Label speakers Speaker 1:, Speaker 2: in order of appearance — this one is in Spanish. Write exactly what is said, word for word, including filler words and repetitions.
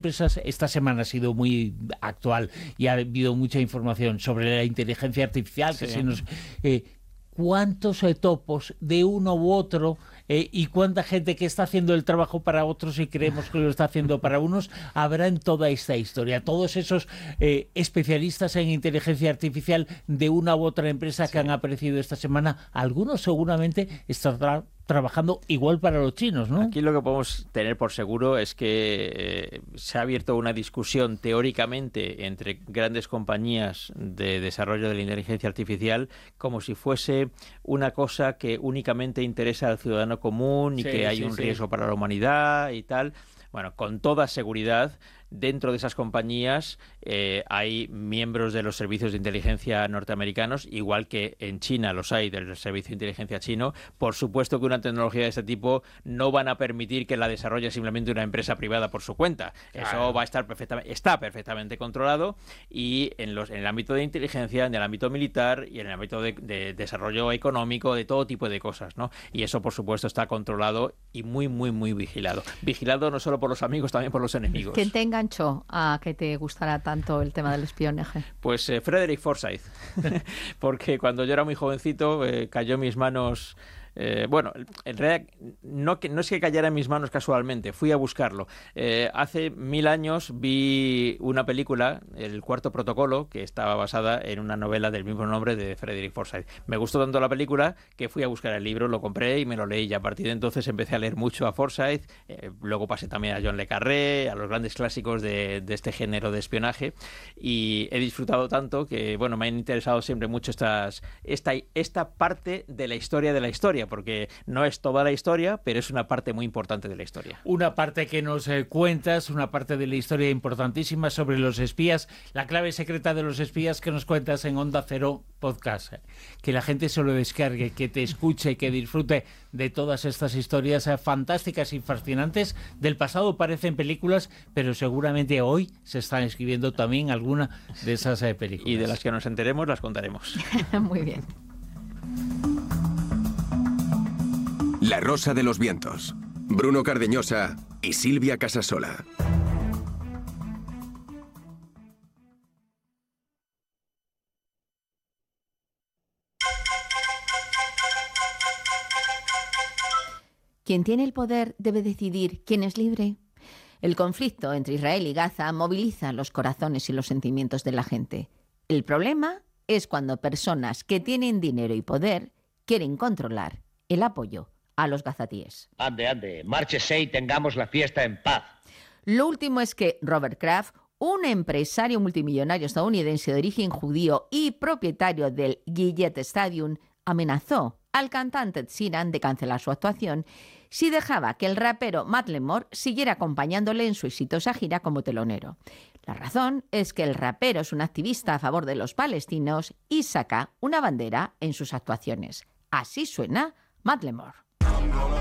Speaker 1: empresas. Esta semana ha sido muy actual y ha habido mucha información sobre la inteligencia artificial, que
Speaker 2: Sí.
Speaker 1: se nos... Eh, ¿Cuántos eh, topos de uno u otro eh, y cuánta gente que está haciendo el trabajo para otros y creemos que lo está haciendo para unos habrá en toda esta historia? Todos esos eh, especialistas en inteligencia artificial de una u otra empresa sí. que han aparecido esta semana, algunos seguramente estarán trabajando igual para los chinos, ¿no?
Speaker 2: Aquí lo que podemos tener por seguro es que eh, se ha abierto una discusión teóricamente entre grandes compañías de desarrollo de la inteligencia artificial como si fuese una cosa que únicamente interesa al ciudadano común y sí, que hay sí, un sí. riesgo para la humanidad y tal. Bueno, con toda seguridad, dentro de esas compañías eh, hay miembros de los servicios de inteligencia norteamericanos, igual que en China los hay del servicio de inteligencia chino. Por supuesto que una tecnología de este tipo no van a permitir que la desarrolle simplemente una empresa privada por su cuenta. Claro. Eso va a estar perfectamente, está perfectamente controlado y en, los, en el ámbito de inteligencia, en el ámbito militar y en el ámbito de, de desarrollo económico, de todo tipo de cosas, ¿no? Y eso, por supuesto, está controlado y muy, muy, muy vigilado. Vigilado no solo por los amigos, también por los enemigos.
Speaker 3: ¿Quién te enganchó a que te gustara tanto el tema del espionaje?
Speaker 2: Pues eh, Frederick Forsyth, porque cuando yo era muy jovencito eh, cayó en mis manos... Eh, bueno, en realidad no, que, no es que cayera en mis manos casualmente, fui a buscarlo. Eh, hace mil años vi una película, El Cuarto Protocolo, que estaba basada en una novela del mismo nombre de Frederick Forsyth. Me gustó tanto la película que fui a buscar el libro, lo compré y me lo leí. Y a partir de entonces empecé a leer mucho a Forsyth. Eh, luego pasé también a John le Carré, a los grandes clásicos de, de este género de espionaje. Y he disfrutado tanto que, bueno, me han interesado siempre mucho estas, esta, esta parte de la historia de la historia, porque no es toda la historia, pero es una parte muy importante de la historia.
Speaker 1: Una parte que nos eh, cuentas, una parte de la historia importantísima sobre los espías, la clave secreta de los espías que nos cuentas en Onda Cero Podcast. Que la gente se lo descargue, que te escuche, que disfrute de todas estas historias eh, fantásticas y fascinantes. Del pasado parecen películas, pero seguramente hoy se están escribiendo también alguna de esas eh, películas.
Speaker 2: Y de las que nos enteremos las contaremos.
Speaker 3: Muy bien.
Speaker 4: La Rosa de los Vientos. Bruno Cardeñosa y Silvia Casasola.
Speaker 3: Quien tiene el poder debe decidir quién es libre. El conflicto entre Israel y Gaza moviliza los corazones y los sentimientos de la gente. El problema es cuando personas que tienen dinero y poder quieren controlar el apoyo a los gazatíes.
Speaker 5: Ande, ande, márchese y tengamos la fiesta en paz.
Speaker 3: Lo último es que Robert Kraft, un empresario multimillonario estadounidense de origen judío y propietario del Gillette Stadium, amenazó al cantante Ed Sheeran de cancelar su actuación si dejaba que el rapero Macklemore siguiera acompañándole en su exitosa gira como telonero. La razón es que el rapero es un activista a favor de los palestinos y saca una bandera en sus actuaciones. Así suena Macklemore.